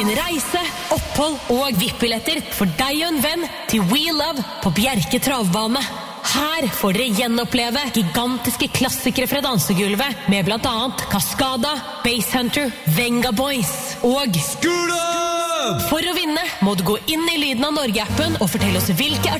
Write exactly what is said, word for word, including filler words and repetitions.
Vinn reise, opphold og V I P-billetter for deg og en venn til We Love på Bjerke Travbane. Her får dere gjenoppleve gigantiske klassikere fra dansegulvet med blant annet Cascada, Basshunter, Venga Boys og Skula! For å vinne må du gå inn i Lyden av Norge-appen og fortelle oss hvilke